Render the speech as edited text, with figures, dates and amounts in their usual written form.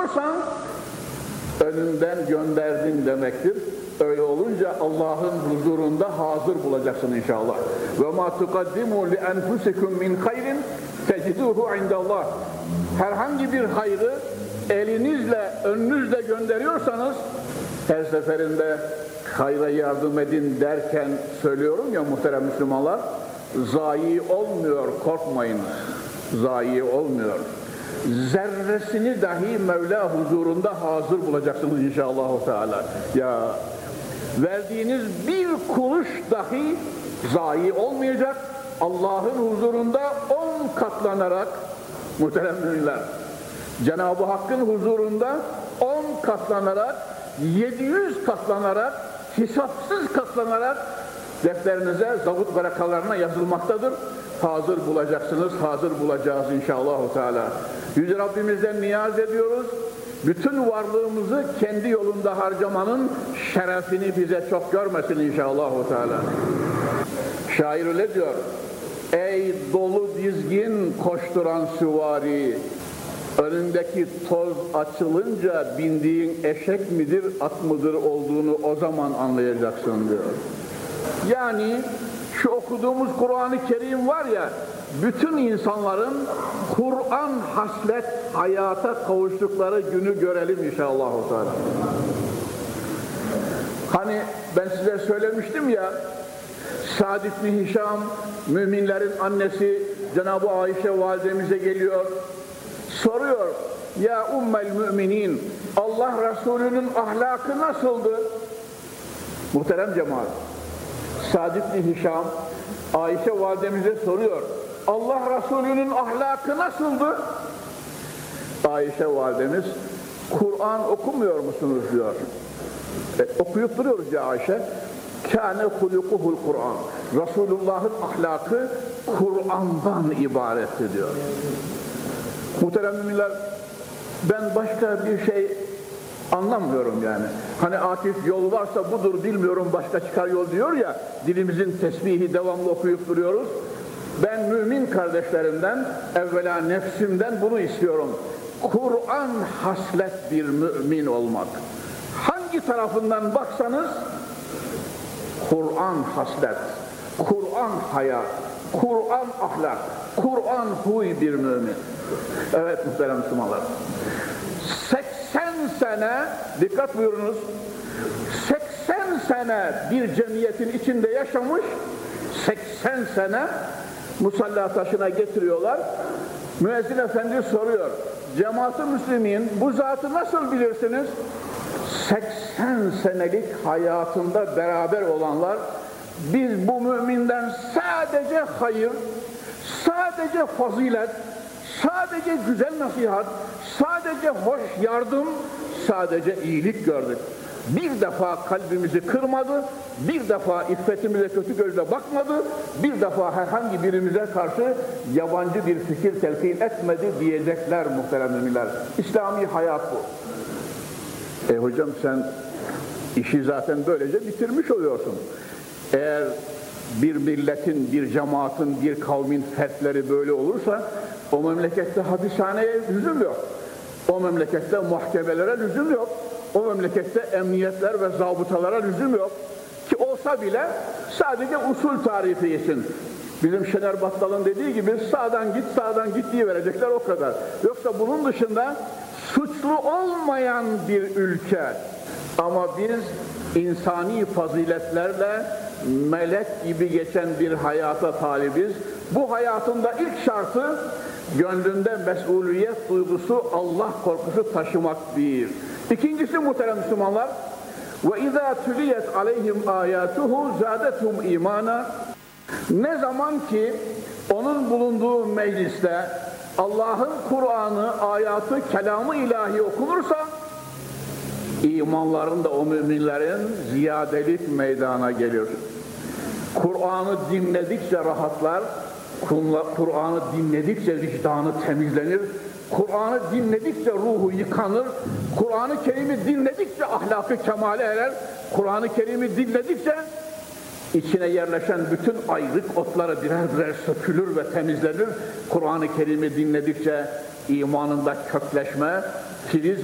gönderiyorsan önünden gönderdin demektir. Öyle olunca Allah'ın huzurunda hazır bulacaksın inşallah. Ve ma tuqaddimu li enfusikum min hayrin teciduhu indallah. Herhangi bir hayrı elinizle, önünüzle gönderiyorsanız, her seferinde hayra yardım edin derken söylüyorum ya muhterem Müslümanlar, zayi olmuyor, korkmayın. Zayi olmuyor. Zerresini dahi Mevla huzurunda hazır bulacaksınız inşallah Teala. Ya verdiğiniz bir kuruş dahi zayi olmayacak. Allah'ın huzurunda 10 katlanarak muhterem müminler, Cenab-ı Hakk'ın huzurunda 10 katlanarak, 700 katlanarak, hesapsız katlanarak defterinize, zavut varakalarına yazılmaktadır. Hazır bulacaksınız, hazır bulacağız inşallah Teala. Yüce Rabbimizden niyaz ediyoruz. Bütün varlığımızı kendi yolunda harcamanın şerefini bize çok görmesin inşallah Teala. Şair öyle diyor: ey dolu dizgin koşturan süvari, önündeki toz açılınca bindiğin eşek midir, at mıdır olduğunu o zaman anlayacaksın diyor. Yani şu okuduğumuz Kur'an-ı Kerim var ya, bütün insanların Kur'an haslet hayata kavuştukları günü görelim inşallah. Hani ben size söylemiştim ya, Sa'd ibn Hişam, müminlerin annesi Cenab-ı Ayşe validemize geliyor, soruyor: ya ummel müminin, Allah Resulü'nün ahlakı nasıldı? Muhterem cemaat, Sa'd ibn Hişam Ayşe validemize soruyor: Allah Resulü'nün ahlakı nasıldı? Ayşe validemiz: Kur'an okumuyor musunuz diyor. Okuyup duruyoruz ya Ayşe. Kâne hulukuhul Kur'an. Resulullah'ın ahlakı Kur'an'dan ibaretti diyor. Muhterem müminler, ben başka bir şey anlamıyorum yani. Hani Akif yol varsa budur, bilmiyorum başka çıkar yol diyor ya, dilimizin tesbihi devamlı okuyup duruyoruz. Ben mümin kardeşlerimden, evvela nefsimden bunu istiyorum. Kur'an haslet bir mümin olmak. Hangi tarafından baksanız Kur'an haslet, Kur'an hayat, Kur'an ahlak, Kur'an huy bir mümin. Evet muhterem Müslümanlar, 80 sene, dikkat buyurunuz, 80 sene bir cemiyetin içinde yaşamış, 80 sene musalla taşına getiriyorlar. Müezzin efendi soruyor: cemaat-ı müslimin bu zatı nasıl bilirsiniz? 80 senelik hayatında beraber olanlar, biz bu müminden sadece hayır, sadece fazilet, sadece güzel nasihat, sadece hoş yardım, sadece iyilik gördük. Bir defa kalbimizi kırmadı, bir defa iffetimize kötü gözle bakmadı, bir defa herhangi birimize karşı yabancı bir fikir telkin etmedi diyecekler muhterem müminler. İslami hayat bu. Hocam sen işi zaten böylece bitirmiş oluyorsun. Eğer bir milletin, bir cemaatin, bir kavmin fertleri böyle olursa o memlekette hapishaneye lüzum yok. O memlekette mahkemelere lüzum yok. O memlekette emniyetler ve zabıtalara lüzum yok. Ki olsa bile sadece usul tarifi için. Bizim Şener Battal'ın dediği gibi sağdan git, sağdan git diye verecekler, o kadar. Yoksa bunun dışında suçlu olmayan bir ülke. Ama biz insani faziletlerle melek gibi geçen bir hayata talibiz. Bu hayatında ilk şartı gönlünde mesuliyet duygusu, Allah korkusu taşımak bir. İkincisi muhterem Müslümanlar, وَاِذَا تُلِيَتْ عَلَيْهِمْ آيَاتُهُ زَادَتْهُمْ imana. Ne zaman ki onun bulunduğu mecliste Allah'ın Kur'an'ı, ayatı, kelamı ilahi okunursa, imanlarında o müminlerin ziyadelik meydana gelir. Kur'an'ı dinledikçe rahatlar, Kur'an'ı dinledikçe vicdanı temizlenir, Kur'an'ı dinledikçe ruhu yıkanır, Kur'an-ı Kerim'i dinledikçe ahlakı kemale erer, Kur'an-ı Kerim'i dinledikçe içine yerleşen bütün ayrık otları birer birer sökülür ve temizlenir. Kur'an-ı Kerim'i dinledikçe imanında kökleşme, filiz